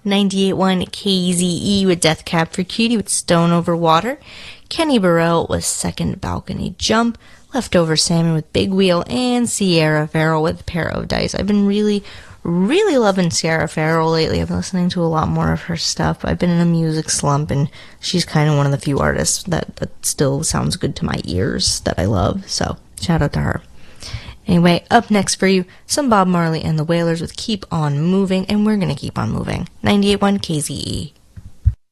98.1 KZE with Death Cab for Cutie with Stone Over Water. Kenny Burrell with Second Balcony Jump. Leftover Salmon with Big Wheel. And Sierra Farrell with Pair of Dice. I've been really loving Sierra Farrell lately. I've been listening to a lot more of her stuff. I've been in a music slump, and she's kind of one of the few artists that still sounds good to my ears that I love. So, shout out to her. Anyway, up next for you, some Bob Marley and the Wailers with Keep On Moving, and we're going to keep on moving. 98.1 KZE.